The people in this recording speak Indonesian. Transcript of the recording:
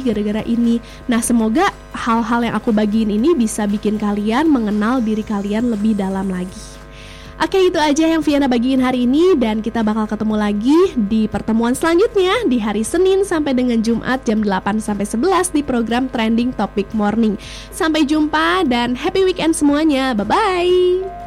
lagi gara-gara ini. Nah, semoga hal-hal yang aku bagiin ini bisa bikin kalian mengenal diri kalian lebih dalam lagi. Oke, itu aja yang Viana bagiin hari ini, dan kita bakal ketemu lagi di pertemuan selanjutnya di hari Senin sampai dengan Jumat jam 8 sampai 11 di program Trending Topic Morning. Sampai jumpa dan happy weekend semuanya. Bye-bye.